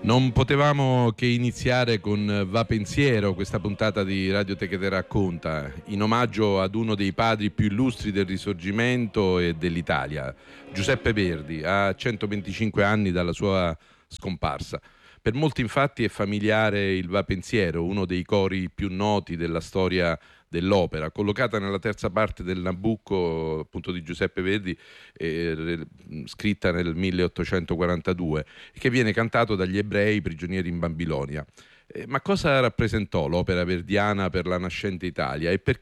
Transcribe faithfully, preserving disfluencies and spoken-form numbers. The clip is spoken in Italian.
Non potevamo che iniziare con Va Pensiero, questa puntata di Radioteca Te Racconta, in omaggio ad uno dei padri più illustri del Risorgimento e dell'Italia, Giuseppe Verdi, a centoventicinque anni dalla sua scomparsa. Per molti infatti è familiare il Va Pensiero, uno dei cori più noti della storia dell'opera, collocata nella terza parte del Nabucco, appunto di Giuseppe Verdi, eh, scritta nel milleottocentoquarantadue, che viene cantato dagli ebrei prigionieri in Babilonia. Eh, ma cosa rappresentò l'opera verdiana per la nascente Italia e perché